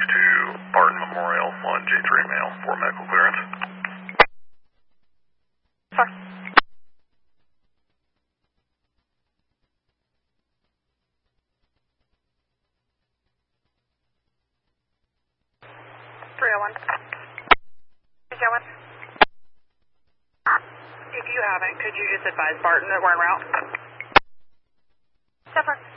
to Barton Memorial on J3 Mail for medical clearance. Sir. 301. If you haven't, could you just advise Barton that we're en route? 10-4.